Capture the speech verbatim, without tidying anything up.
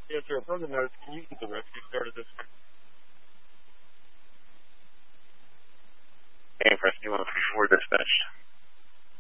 Yes, sir. Further note, can you get the rescue started this week? Hey, rescue one three four dispatched.